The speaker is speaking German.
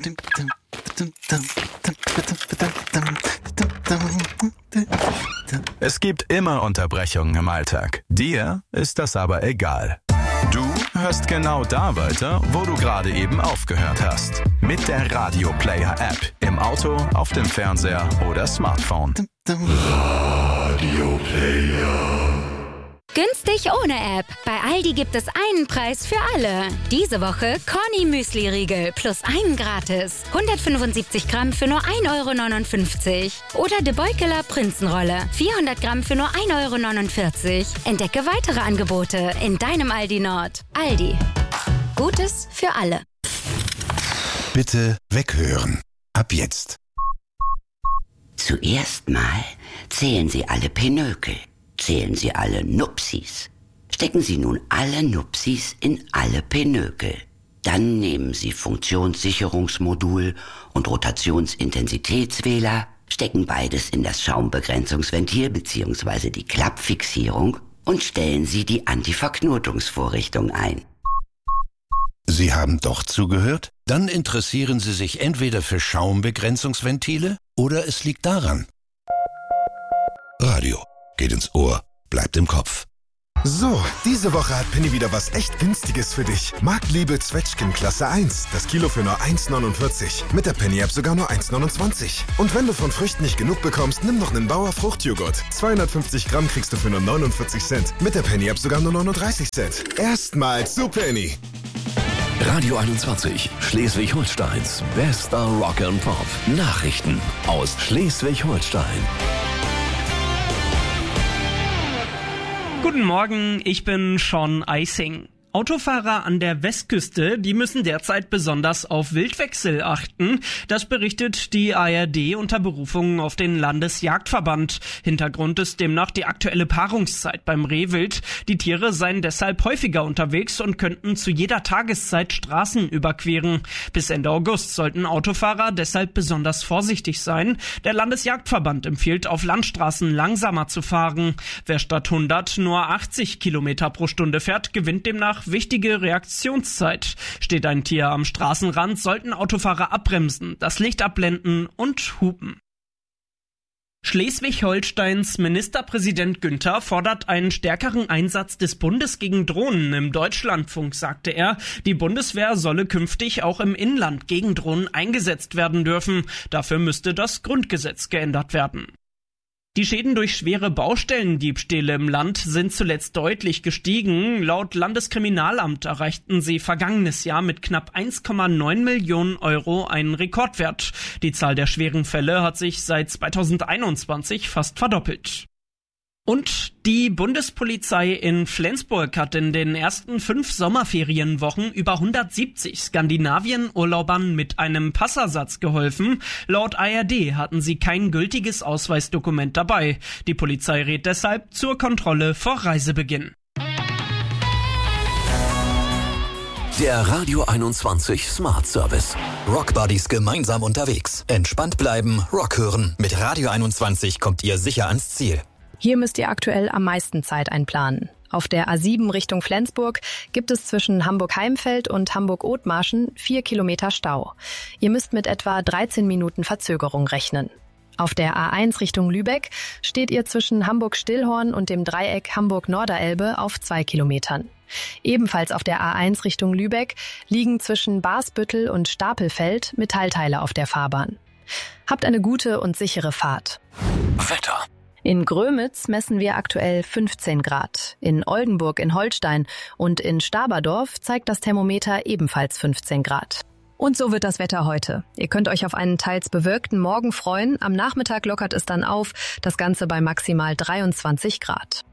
Es gibt immer Unterbrechungen im Alltag. Dir ist das aber egal. Du hörst genau da weiter, wo du gerade eben aufgehört hast. Mit der Radio Player App. Im Auto, auf dem Fernseher oder Smartphone. Radio Player. Günstig ohne App. Bei Aldi gibt es einen Preis für alle. Diese Woche Corny Müsli-Riegel plus einen gratis. 175 Gramm für nur 1,59 €. Oder De Beukeler Prinzenrolle. 400 Gramm für nur 1,49 €. Entdecke weitere Angebote in deinem Aldi Nord. Aldi. Gutes für alle. Bitte weghören. Ab jetzt. Zuerst mal zählen Sie alle Pinökel. Zählen Sie alle Nupsis. Stecken Sie nun alle Nupsis in alle Pinökel. Dann nehmen Sie Funktionssicherungsmodul und Rotationsintensitätswähler, stecken beides in das Schaumbegrenzungsventil bzw. die Klappfixierung und stellen Sie die Antiverknotungsvorrichtung ein. Sie haben doch zugehört? Dann interessieren Sie sich entweder für Schaumbegrenzungsventile oder es liegt daran. Radio. Geht ins Ohr, bleibt im Kopf. So, diese Woche hat Penny wieder was echt Günstiges für dich. Marktliebe Zwetschgen Klasse 1. Das Kilo für nur 1,49. Mit der Penny-App sogar nur 1,29. Und wenn du von Früchten nicht genug bekommst, nimm noch einen Bauer Fruchtjoghurt. 250 Gramm kriegst du für nur 49 Cent. Mit der Penny-App sogar nur 39 Cent. Erstmals zu Penny. Radio 21, Schleswig-Holsteins bester Rock and Pop. Nachrichten aus Schleswig-Holstein. Guten Morgen, ich bin Sean Eising. Autofahrer an der Westküste, die müssen derzeit besonders auf Wildwechsel achten. Das berichtet die ARD unter Berufung auf den Landesjagdverband. Hintergrund ist demnach die aktuelle Paarungszeit beim Rehwild. Die Tiere seien deshalb häufiger unterwegs und könnten zu jeder Tageszeit Straßen überqueren. Bis Ende August sollten Autofahrer deshalb besonders vorsichtig sein. Der Landesjagdverband empfiehlt, auf Landstraßen langsamer zu fahren. Wer statt 100 nur 80 Kilometer pro Stunde fährt, gewinnt demnach wichtige Reaktionszeit. Steht ein Tier am Straßenrand, sollten Autofahrer abbremsen, das Licht abblenden und hupen. Schleswig-Holsteins Ministerpräsident Günther fordert einen stärkeren Einsatz des Bundes gegen Drohnen. Im Deutschlandfunk sagte er, die Bundeswehr solle künftig auch im Inland gegen Drohnen eingesetzt werden dürfen. Dafür müsste das Grundgesetz geändert werden. Die Schäden durch schwere Baustellendiebstähle im Land sind zuletzt deutlich gestiegen. Laut Landeskriminalamt erreichten sie vergangenes Jahr mit knapp 1,9 Millionen € einen Rekordwert. Die Zahl der schweren Fälle hat sich seit 2021 fast verdoppelt. Und die Bundespolizei in Flensburg hat in den ersten 5 Sommerferienwochen über 170 Skandinavien-Urlaubern mit einem Passersatz geholfen. Laut ARD hatten sie kein gültiges Ausweisdokument dabei. Die Polizei rät deshalb zur Kontrolle vor Reisebeginn. Der Radio 21 Smart Service. Rockbuddies gemeinsam unterwegs. Entspannt bleiben, Rock hören. Mit Radio 21 kommt ihr sicher ans Ziel. Hier müsst ihr aktuell am meisten Zeit einplanen. Auf der A7 Richtung Flensburg gibt es zwischen Hamburg-Heimfeld und Hamburg-Othmarschen 4 Kilometer Stau. Ihr müsst mit etwa 13 Minuten Verzögerung rechnen. Auf der A1 Richtung Lübeck steht ihr zwischen Hamburg-Stillhorn und dem Dreieck Hamburg-Norderelbe auf 2 Kilometern. Ebenfalls auf der A1 Richtung Lübeck liegen zwischen Barsbüttel und Stapelfeld Metallteile auf der Fahrbahn. Habt eine gute und sichere Fahrt. Wetter. In Grömitz messen wir aktuell 15 Grad. In Oldenburg in Holstein und in Staberdorf zeigt das Thermometer ebenfalls 15 Grad. Und so wird das Wetter heute. Ihr könnt euch auf einen teils bewölkten Morgen freuen. Am Nachmittag lockert es dann auf, das Ganze bei maximal 23 Grad.